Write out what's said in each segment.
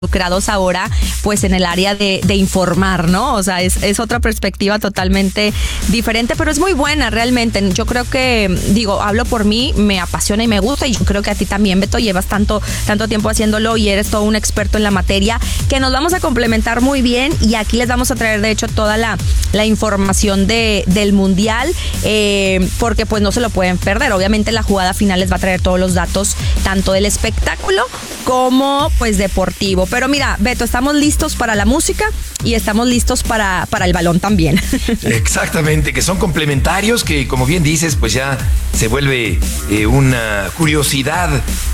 involucrados ahora pues en el área de informar, ¿no? O sea, es otra perspectiva totalmente diferente, pero es muy buena realmente. Yo creo que, hablo por mí, me apasiona y me gusta, y yo creo que a ti también, Beto, llevas tanto tiempo haciéndolo y eres todo un experto en la materia, que nos vamos a complementar muy bien, y aquí les vamos a traer de hecho toda la información del Mundial, porque pues no se lo pueden perder. Obviamente la jugada final les va a traer todos los datos, tanto del espectáculo como pues deportivo. Pero mira, Beto, estamos listos para la música y estamos listos para el balón también. Exactamente, que son complementarios, que como bien dices, pues ya se vuelve una curiosidad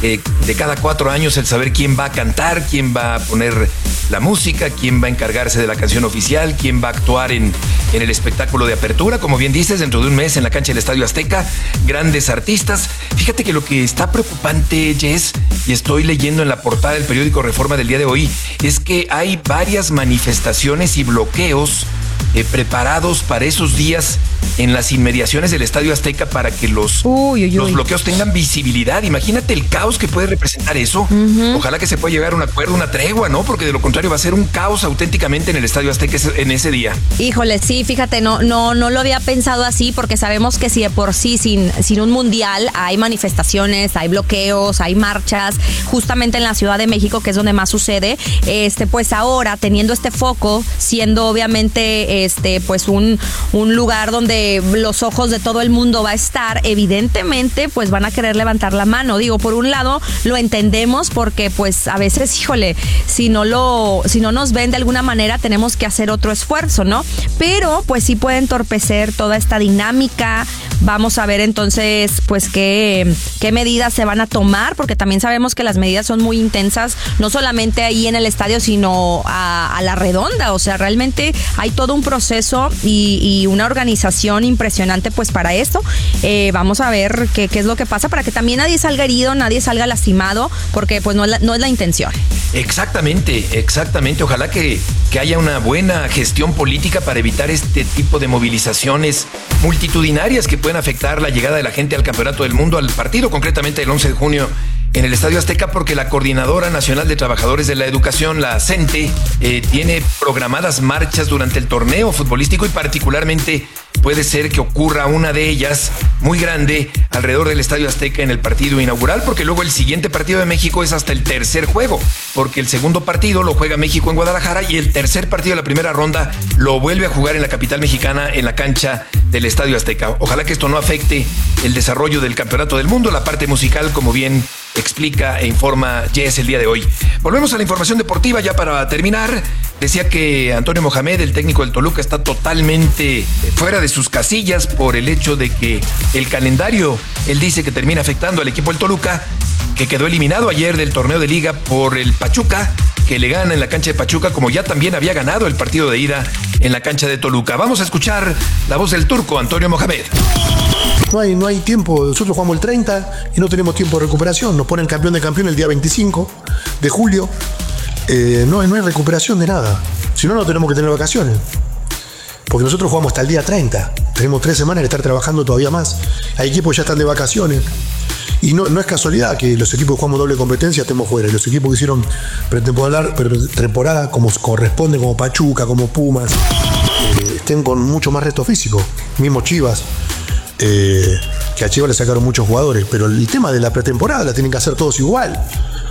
de cada 4 años el saber quién va a cantar, quién va a poner la música, quién va a encargarse de la canción oficial, quién va a actuar en el espectáculo de apertura. Como bien dices, dentro de un mes en la cancha del Estadio Azteca, grandes artistas. Fíjate que lo que está preocupante, Jess, y estoy leyendo en la portada del periódico Reforma del día de hoy, es que hay varias manifestaciones y bloqueos preparados para esos días en las inmediaciones del Estadio Azteca, para que los bloqueos tengan visibilidad. Imagínate el caos que puede representar eso. Ojalá que se pueda llegar a un acuerdo, una tregua, ¿no? Porque de lo contrario va a ser un caos auténticamente en el Estadio Azteca en ese día. Híjole, sí, fíjate, no lo había pensado así, porque sabemos que si de por sí sin un mundial hay manifestaciones, hay bloqueos, hay marchas, justamente en la Ciudad de México, que es donde más sucede, pues ahora teniendo este foco, siendo obviamente pues un lugar donde los ojos de todo el mundo va a estar, evidentemente pues van a querer levantar la mano. Por un lado lo entendemos, porque pues a veces, híjole, si no nos ven de alguna manera, tenemos que hacer otro esfuerzo, ¿no? Pero pues sí puede entorpecer toda esta dinámica. Vamos a ver entonces pues qué medidas se van a tomar, porque también sabemos que las medidas son muy intensas, no solamente ahí en el estadio, sino a la redonda. O sea, realmente hay todo un proceso y una organización impresionante pues para esto. Vamos a ver qué es lo que pasa, para que también nadie salga herido, nadie salga lastimado, porque pues no es la intención. Exactamente. Ojalá que haya una buena gestión política para evitar este tipo de movilizaciones multitudinarias que pueden afectar la llegada de la gente al Campeonato del Mundo, al partido concretamente el 11 de junio en el Estadio Azteca, porque la Coordinadora Nacional de Trabajadores de la Educación, la CENTE, tiene programadas marchas durante el torneo futbolístico, y particularmente puede ser que ocurra una de ellas muy grande alrededor del Estadio Azteca en el partido inaugural, porque luego el siguiente partido de México es hasta el tercer juego, porque el segundo partido lo juega México en Guadalajara y el tercer partido de la primera ronda lo vuelve a jugar en la capital mexicana, en la cancha del Estadio Azteca. Ojalá que esto no afecte el desarrollo del Campeonato del Mundo, la parte musical, como bien explica e informa Jess el día de hoy. Volvemos a la información deportiva ya para terminar. Decía que Antonio Mohamed, el técnico del Toluca, está totalmente fuera de sus casillas por el hecho de que el calendario, él dice que termina afectando al equipo del Toluca, que quedó eliminado ayer del torneo de liga por el Pachuca, que le gana en la cancha de Pachuca, como ya también había ganado el partido de ida en la cancha de Toluca. Vamos a escuchar la voz del turco Antonio Mohamed. No hay tiempo. Nosotros jugamos el 30 y no tenemos tiempo de recuperación. Nos ponen campeón de campeón el día 25 de julio. No hay recuperación de nada. Si no, no tenemos que tener vacaciones. Porque nosotros jugamos hasta el día 30. Tenemos 3 semanas de estar trabajando todavía más. Hay equipos que ya están de vacaciones. Y no es casualidad que los equipos que jugamos doble competencia estemos fuera. Los equipos que hicieron pretemporada como corresponde, como Pachuca, como Pumas, estén con mucho más resto físico. Mismo Chivas. Que a Chivas le sacaron muchos jugadores, pero el tema de la pretemporada la tienen que hacer todos igual.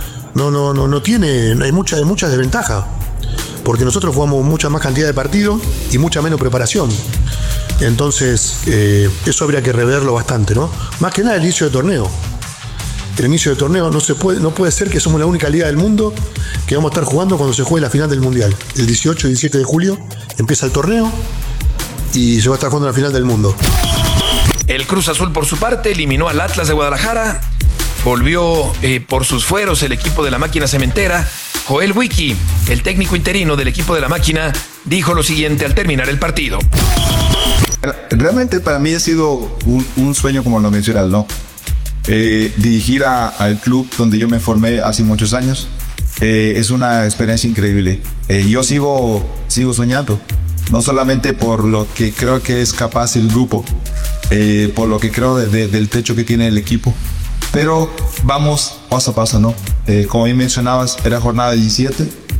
No tiene, hay muchas desventajas, porque nosotros jugamos mucha más cantidad de partidos y mucha menos preparación. Entonces eso habría que reverlo bastante, ¿no? Más que nada el inicio de torneo. El inicio de torneo no puede ser que somos la única liga del mundo que vamos a estar jugando cuando se juegue la final del Mundial. El 18 y 17 de julio empieza el torneo y se va a estar jugando la final del mundo. El Cruz Azul, por su parte, eliminó al Atlas de Guadalajara. Volvió por sus fueros el equipo de la máquina cementera. Joel Wiki, el técnico interino del equipo de la máquina, dijo lo siguiente al terminar el partido. Realmente para mí ha sido un sueño, como lo mencionas, ¿no? Dirigir al club donde yo me formé hace muchos años es una experiencia increíble. Yo sigo soñando, no solamente por lo que creo que es capaz el grupo, por lo que creo del techo que tiene el equipo, pero vamos paso a paso, ¿no? Como bien mencionabas, era jornada 17,